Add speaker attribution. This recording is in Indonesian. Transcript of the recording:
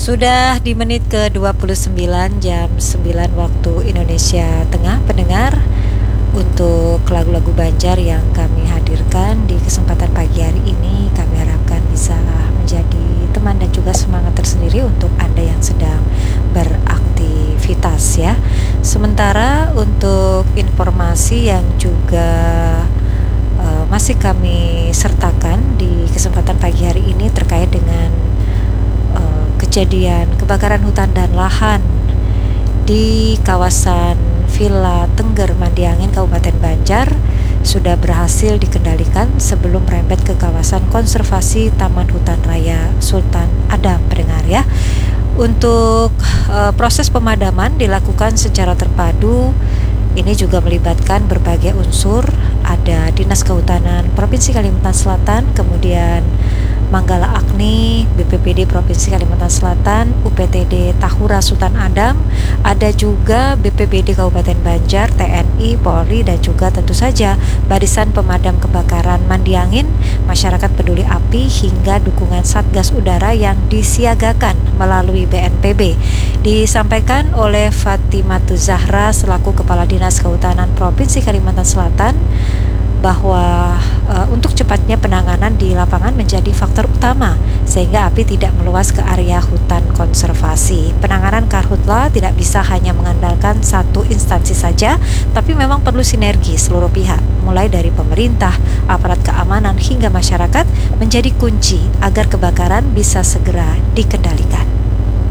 Speaker 1: Sudah di menit ke-29 jam 9 waktu Indonesia Tengah, pendengar, untuk lagu-lagu Banjar yang kami hadirkan di kesempatan pagi hari ini kami harapkan bisa menjadi teman dan juga semangat tersendiri untuk Anda yang sedang beraktivitas ya. Sementara untuk informasi yang juga masih kami sertakan di kesempatan pagi hari ini terkait dengan kejadian kebakaran hutan dan lahan di kawasan Villa Tengger, Mandiangin, Kabupaten Banjar sudah berhasil dikendalikan sebelum merembet ke kawasan konservasi Taman Hutan Raya Sultan Adam, pendengar ya. Untuk proses pemadaman dilakukan secara terpadu. Ini juga melibatkan berbagai unsur, ada Dinas Kehutanan Provinsi Kalimantan Selatan, kemudian Manggala Agni, BPBD Provinsi Kalimantan Selatan, UPTD Tahura Sultan Adam, ada juga BPBD Kabupaten Banjar, TNI, Polri, dan juga tentu saja Barisan Pemadam Kebakaran Mandiangin, Masyarakat Peduli Api, hingga dukungan Satgas Udara yang disiagakan melalui BNPB. Disampaikan oleh Fatimatu Zahra selaku Kepala Dinas Kehutanan Provinsi Kalimantan Selatan bahwa untuk cepatnya penanganan di lapangan menjadi faktor utama sehingga api tidak meluas ke area hutan konservasi. Penanganan karhutla tidak bisa hanya mengandalkan satu instansi saja, tapi memang perlu sinergi seluruh pihak, mulai dari pemerintah, aparat keamanan hingga masyarakat menjadi kunci agar kebakaran bisa segera dikendalikan.